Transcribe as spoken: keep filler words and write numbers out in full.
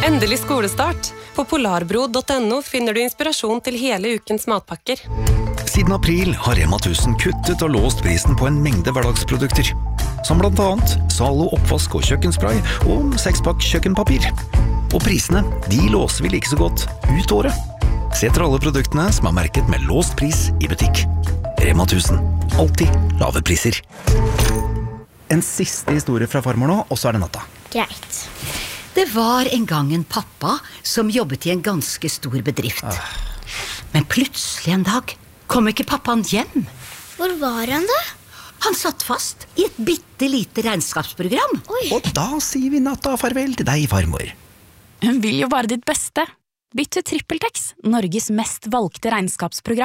Endelig skolestart. På polarbro punktum no finner du inspirasjon til hele ukens matpakker. Siden april har Rema tusen kuttet og låst prisen på en mengde hverdagsprodukter. Som blant annet Zalo oppvask og kjøkkenspray og sekspakk kjøkkenpapir. Og prisene, de låser vi like så godt ut året. Se etter alle produktene som er merket med låst pris i butikk. Rema tusen. Alltid lave priser. En siste historie fra farmor nå, og så er det natta. Greit. Det var en gang en pappa som jobbet i en ganske stor bedrift. Ah. Men plutselig en dag kom ikke pappaen hjem. Hvor var han da? Han satt fast i et bittelite regnskapsprogram. Oi. Og da sier vi natta farvel til deg, farmor. Hun vil jo bare ditt beste. Bytt til TrippelTex, Norges mest valgte regnskapsprogram.